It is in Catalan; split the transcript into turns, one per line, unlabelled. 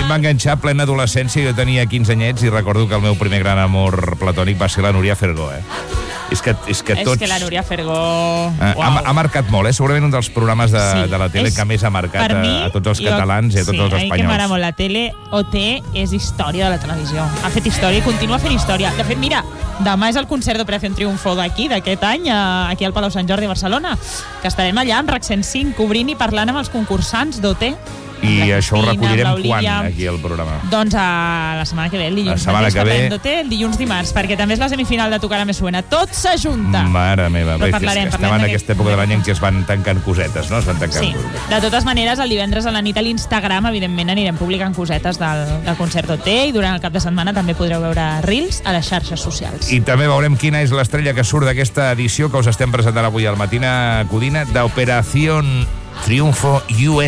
va enganxar plena adolescència. Jo tenia 15 anyets i recordo que el meu primer gran amor platònic va ser la Núria Fergó, És que tots...
És que la Núria Fergó...
Ha marcat molt, Segurament un dels programes de la tele que més ha marcat a tots els catalans i a tots els espanyols.
Sí, a mi que m'agrada molt la tele. OT és història de la televisió. Ha fet història i continua fent història. De fet, mira, demà és el concert d'Operación Triunfo d'aquest any, aquí al Palau Sant Jordi a Barcelona, que estarem allà amb RAC 105 cobrint i parlant amb els concursants d'OT.
I això ho recollirem quan, aquí al programa?
Doncs la setmana que ve, el dilluns.
La setmana que ve.
El dilluns dimarts, perquè també és la semifinal de Tocar Me Suena. Tot s'ajunta.
Mare meva.
Parlarem
estem en aquesta època de l'any en què es van tancant cosetes, no?
Sí. De totes maneres, el divendres a la nit a l'Instagram, evidentment, anirem publicant cosetes del concert d'OT i durant el cap de setmana també podreu veure reels a les xarxes socials.
I també veurem quina és l'estrella que surt d'aquesta edició que us estem presentant avui al Matina Codina d'Operación Triunfo USA.